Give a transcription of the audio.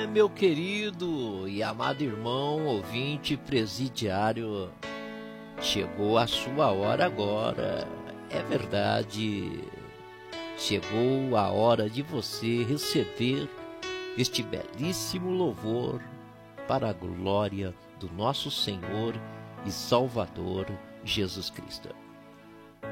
Meu querido e amado irmão, ouvinte presidiário, chegou a sua hora agora, é verdade. Chegou a hora de você receber este belíssimo louvor para a glória do nosso Senhor e Salvador Jesus Cristo.